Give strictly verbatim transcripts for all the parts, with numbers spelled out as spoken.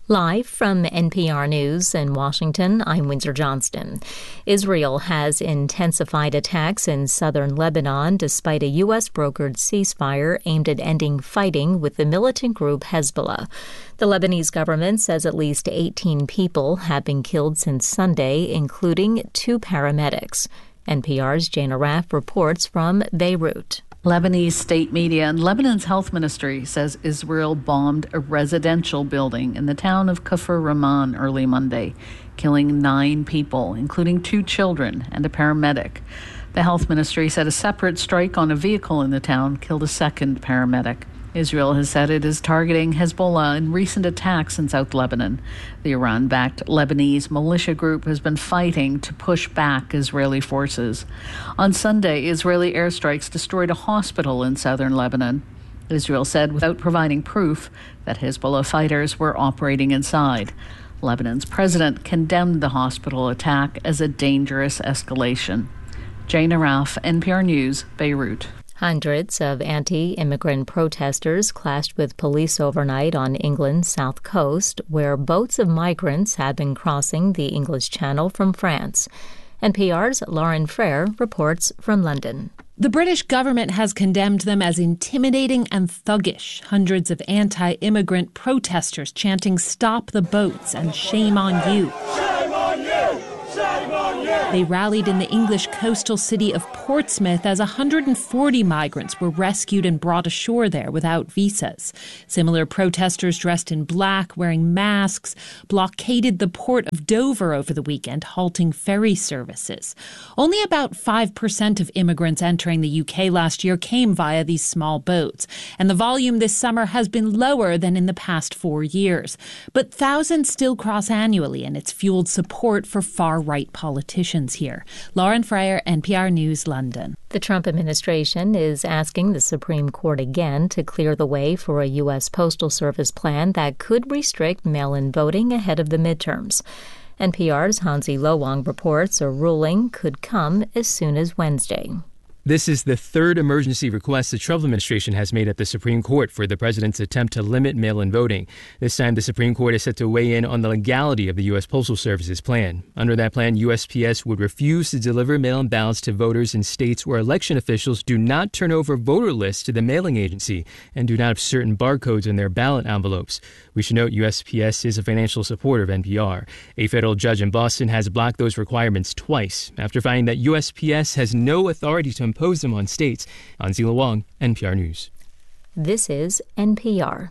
Live from N P R News in Washington, I'm Windsor Johnston. Israel has intensified attacks in southern Lebanon despite a U S-brokered ceasefire aimed at ending fighting with the militant group Hezbollah. The Lebanese government says at least eighteen people have been killed since Sunday, including two paramedics. N P R's Jane Arraf reports from Beirut. Lebanese state media and Lebanon's health ministry says Israel bombed a residential building in the town of Kfar Rahman early Monday, killing nine people, including two children and a paramedic. The health ministry said a separate strike on a vehicle in the town killed a second paramedic. Israel has said it is targeting Hezbollah in recent attacks in South Lebanon. The Iran-backed Lebanese militia group has been fighting to push back Israeli forces. On Sunday, Israeli airstrikes destroyed a hospital in southern Lebanon. Israel said, without providing proof, that Hezbollah fighters were operating inside. Lebanon's president condemned the hospital attack as a dangerous escalation. Jane Arraf, N P R News, Beirut. Hundreds of anti-immigrant protesters clashed with police overnight on England's south coast, where boats of migrants had been crossing the English Channel from France. N P R's Lauren Frere reports from London. The British government has condemned them as intimidating and thuggish. Hundreds of anti-immigrant protesters chanting "Stop the boats" and "Shame on you." Shame on you! Shame on you! They rallied in the English coastal city of Portsmouth as one hundred forty migrants were rescued and brought ashore there without visas. Similar protesters dressed in black, wearing masks, blockaded the port of Dover over the weekend, halting ferry services. Only about five percent of immigrants entering the U K last year came via these small boats, and the volume this summer has been lower than in the past four years. But thousands still cross annually, and it's fueled support for far-right politicians here. Lauren Frere, N P R News, London. The Trump administration is asking the Supreme Court again to clear the way for a U S Postal Service plan that could restrict mail-in voting ahead of the midterms. N P R's Hansi Lo-Wang reports a ruling could come as soon as Wednesday. This is the third emergency request the Trump administration has made at the Supreme Court for the president's attempt to limit mail-in voting. This time, the Supreme Court is set to weigh in on the legality of the U S Postal Service's plan. Under that plan, U S P S would refuse to deliver mail-in ballots to voters in states where election officials do not turn over voter lists to the mailing agency and do not have certain barcodes in their ballot envelopes. We should note U S P S is a financial supporter of N P R. A federal judge in Boston has blocked those requirements twice after finding that U S P S has no authority to impose them on states. Hansi Lo-Wang, N P R News. This is N P R.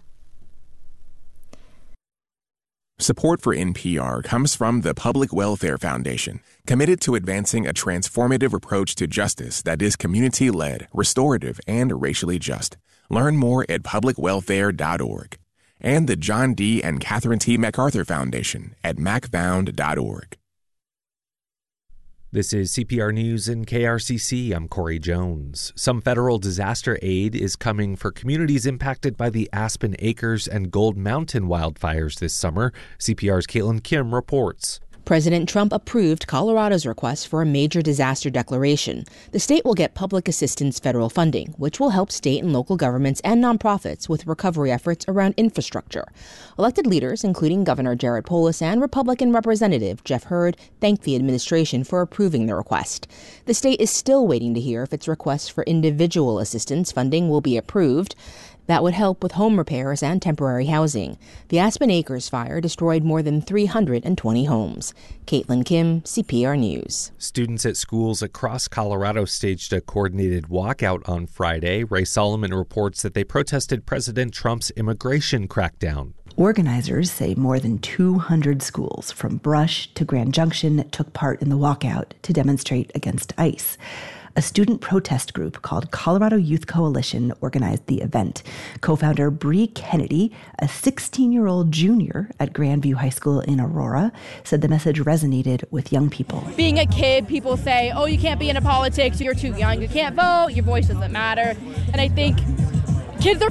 Support for N P R comes from the Public Welfare Foundation, committed to advancing a transformative approach to justice that is community-led, restorative, and racially just. Learn more at public welfare dot org. And the John D. and Catherine T. MacArthur Foundation at mac found dot org. This is C P R News and K R C C. I'm Corey Jones. Some federal disaster aid is coming for communities impacted by the Aspen Acres and Gold Mountain wildfires this summer. C P R's Caitlin Kim reports. President Trump approved Colorado's request for a major disaster declaration. The state will get public assistance federal funding, which will help state and local governments and nonprofits with recovery efforts around infrastructure. Elected leaders, including Governor Jared Polis and Republican Representative Jeff Hurd, thanked the administration for approving the request. The state is still waiting to hear if its request for individual assistance funding will be approved. That would help with home repairs and temporary housing. The Aspen Acres fire destroyed more than three hundred twenty homes. Caitlin Kim, C P R News. Students at schools across Colorado staged a coordinated walkout on Friday. Ray Solomon reports that they protested President Trump's immigration crackdown. Organizers say more than two hundred schools, from Brush to Grand Junction, took part in the walkout to demonstrate against ICE. A student protest group called Colorado Youth Coalition organized the event. Co-founder Bree Kennedy, a sixteen-year-old junior at Grandview High School in Aurora, said the message resonated with young people. Being a kid, people say, oh, you can't be into politics, you're too young, you can't vote, your voice doesn't matter. And I think kids are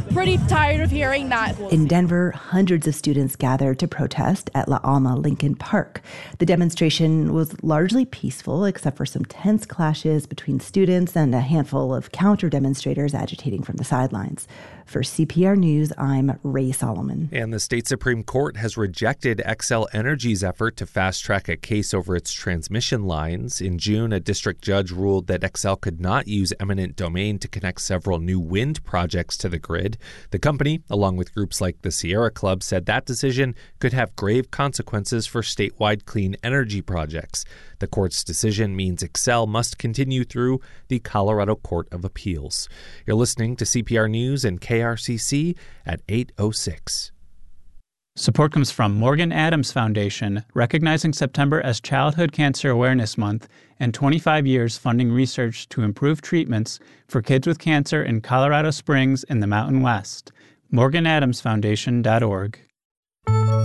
pretty tired of hearing that. In Denver, hundreds of students gathered to protest at La Alma Lincoln Park. The demonstration was largely peaceful, except for some tense clashes between students and a handful of counter-demonstrators agitating from the sidelines. For C P R News, I'm Ray Solomon. And the state Supreme Court has rejected Xcel Energy's effort to fast-track a case over its transmission lines. In June, a district judge ruled that Xcel could not use eminent domain to connect several new wind projects to the grid. The company, along with groups like the Sierra Club, said that decision could have grave consequences for statewide clean energy projects. The court's decision means Xcel must continue through the Colorado Court of Appeals. You're listening to C P R News and K R C C at eight oh six. Support comes from Morgan Adams Foundation, recognizing September as Childhood Cancer Awareness Month, and twenty-five years funding research to improve treatments for kids with cancer in Colorado Springs and the Mountain West. morgan adams foundation dot org.